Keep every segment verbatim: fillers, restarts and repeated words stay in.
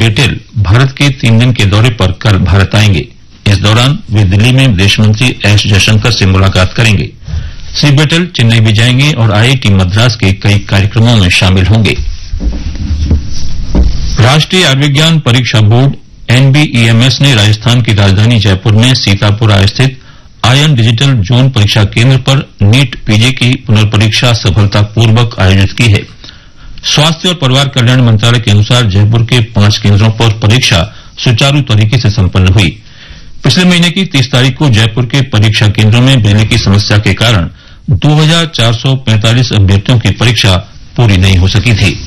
Battle Bharat के तीन दिन के दौरे पर कल भारत आएंगे। इस दौरान वे दिल्ली में विदेश मंत्री एस जयशंकर से मुलाकात करेंगे। श्री बेटेल चेन्नई भी जाएंगे और आईआईटी मद्रास के कई कार्यक्रमों में शामिल होंगे। राष्ट्रीय आयुर्विज्ञान परीक्षा बोर्ड एनबीईएमएस ने राजस्थान की राजधानी जयपुर में सीतापुरा स्थित आयन डिजिटल जोन परीक्षा केंद्र पर नीट पीजी की पुनर्परीक्षा सफलतापूर्वक आयोजित की है। स्वास्थ्य और परिवार कल्याण मंत्रालय के अनुसार जयपुर के पांच केंद्रों पर परीक्षा सुचारू तरीके से संपन्न हुई। पिछले महीने की तीस तारीख को जयपुर के परीक्षा केंद्रों में बिजली की समस्या के कारण दो हजार चार सौ पैंतालीस अभ्यर्थियों की परीक्षा पूरी नहीं हो सकी थी।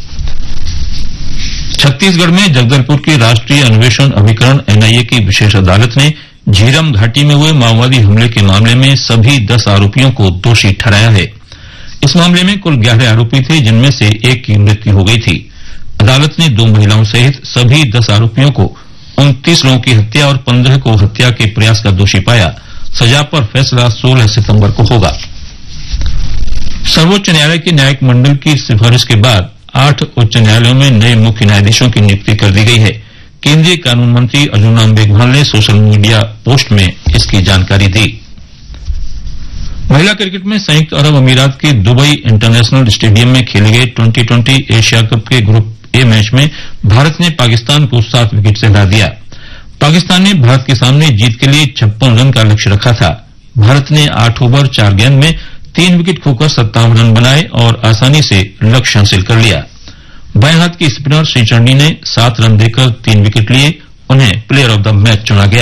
छत्तीसगढ़ में जगदलपुर की राष्ट्रीय अन्वेषण अभिकरण एनआईए की विशेष अदालत ने झीरम घाटी में हुए माओवादी हमले के मामले में सभी दस आरोपियों को दोषी ठहराया है। इस मामले में कुल ग्यारह आरोपी थे, जिनमें से एक की मृत्यु हो गई थी। अदालत ने दो महिलाओं सहित सभी दस आरोपियों को उनतीस लोगों की हत्या और पंद्रह को हत्या के प्रयास का दोषी पाया। सजा पर फैसला सोलह सितंबर को होगा। सर्वोच्च न्यायालय के न्यायिक मंडल की सिफारिश के बाद आठ उच्च न्यायालयों में नए मुख्य न्यायाधीशों की नियुक्ति कर दी गई है। केंद्रीय कानून मंत्री अर्जुन राम मेघवाल ने सोशल मीडिया पोस्ट में इसकी जानकारी दी। महिला क्रिकेट में संयुक्त अरब अमीरात के दुबई इंटरनेशनल स्टेडियम में खेले गए ट्वेंटी ट्वेंटी एशिया कप के ग्रुप ए मैच में भारत ने पाकिस्तान को सात विकेट से हरा दिया। पाकिस्तान ने भारत के सामने जीत के लिए छप्पन रन का लक्ष्य रखा था। भारत ने आठ ओवर चार गेंद में तीन विकेट खोकर सत्तावन रन बनाए और आसानी से लक्ष्य हासिल कर लिया। बाएं हाथ की स्पिनर श्री चंडी ने सात रन देकर तीन विकेट लिए। उन्हें प्लेयर ऑफ द मैच चुना गया।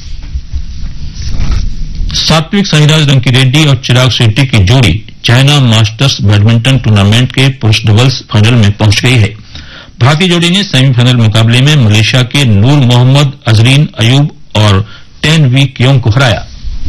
सात्विक साईराज रंकीरेड्डी और चिराग शेट्टी की जोड़ी चाइना मास्टर्स बैडमिंटन टूर्नामेंट के पुरुष डबल्स फाइनल में पहुंच गई है। भारतीय जोड़ी ने सेमीफाइनल मुकाबले में मलेशिया के नूर मोहम्मद अजरीन अयूब और टेन वी क्योंग को हराया।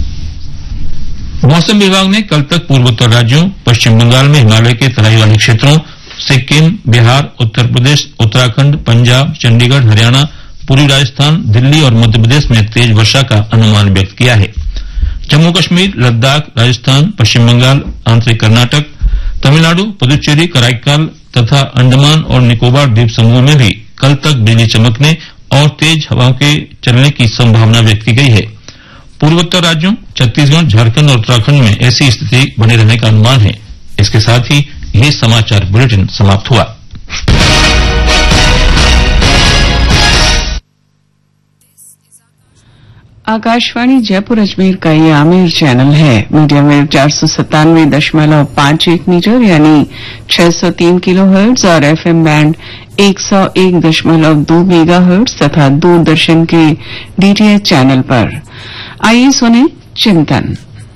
मौसम विभाग ने कल तक पूर्वोत्तर राज्यों, पश्चिम बंगाल में हिमालय के तराई वाले क्षेत्रों, सिक्किम, बिहार, उत्तर प्रदेश, उत्तराखंड, पंजाब, चंडीगढ़, हरियाणा, पूर्वी राजस्थान, दिल्ली और मध्य प्रदेश में तेज वर्षा का अनुमान व्यक्त किया है। जम्मू कश्मीर, लद्दाख, राजस्थान, पश्चिम बंगाल, आंतरिक कर्नाटक, तमिलनाडु, पुदुचेरी, कराईकाल तथा अंडमान और निकोबार द्वीप समूह में भी कल तक बिजली चमकने और तेज हवाओं के चलने की संभावना व्यक्त की गई है। पूर्वोत्तर राज्यों छत्तीसगढ़, झारखंड और उत्तराखंड में ऐसी स्थिति बने रहने का अनुमान है। इसके साथ ही ये समाचार बुलेटिन समाप्त हुआ। आकाशवाणी जयपुर अजमेर का ये आमिर चैनल है। मीडियम वेव चार सौ सत्तानवे दशमलव पांच एक मीटर यानी छह सौ तीन किलो हर्ट्ज और एफएम बैंड एक सौ एक दशमलव दो मेगा हर्ट्ज तथा दूरदर्शन के डीटीएच चैनल पर। आइए सुने चिंतन।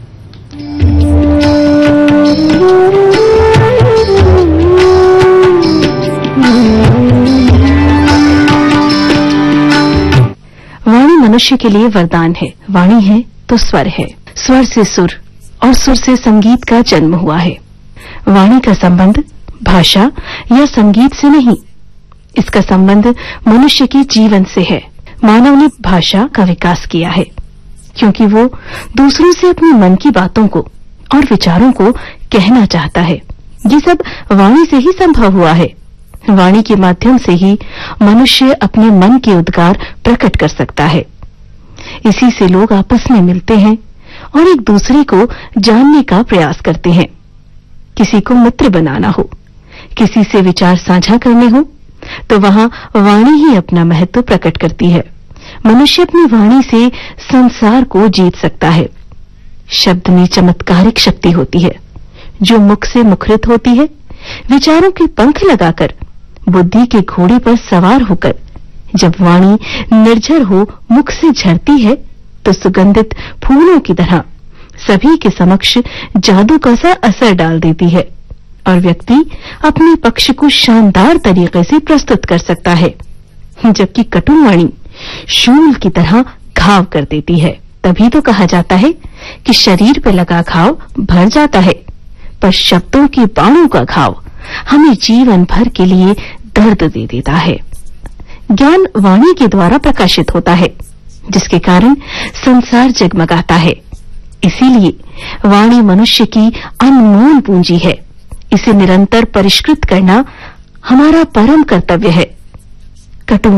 वाणी मनुष्य के लिए वरदान है। वाणी है तो स्वर है, स्वर से सुर और सुर से संगीत का जन्म हुआ है। वाणी का संबंध भाषा या संगीत से नहीं, इसका संबंध मनुष्य के जीवन से है। मानव ने भाषा का विकास किया है क्योंकि वो दूसरों से अपने मन की बातों को और विचारों को कहना चाहता है। ये सब वाणी से ही संभव हुआ है। वाणी के माध्यम से ही मनुष्य अपने मन के उद्गार प्रकट कर सकता है। इसी से लोग आपस में मिलते हैं और एक दूसरे को जानने का प्रयास करते हैं। किसी को मित्र बनाना हो, किसी से विचार साझा करने हो, तो वहां वाणी ही अपना महत्व प्रकट करती है। मनुष्य अपनी वाणी से संसार को जीत सकता है। शब्द में चमत्कारिक शक्ति होती है जो मुख से मुखरित होती है। विचारों के पंख लगाकर बुद्धि के घोड़े पर सवार होकर जब वाणी निर्झर हो मुख से झरती है तो सुगंधित फूलों की तरह सभी के समक्ष जादू का सा असर डाल देती है और व्यक्ति अपने पक्ष को शानदार तरीके से प्रस्तुत कर सकता है। जबकि कटु वाणी शूल की तरह घाव कर देती है। तभी तो कहा जाता है कि शरीर पर लगा घाव भर जाता है, पर शब्दों के बाणों का घाव हमें जीवन भर के लिए दर्द दे देता है। ज्ञान वाणी के द्वारा प्रकाशित होता है, जिसके कारण संसार जगमगाता है। इसीलिए वाणी मनुष्य की अनमोल पूंजी है। इसे निरंतर परिष्कृत करना हमारा परम कर्तव्य है। कटु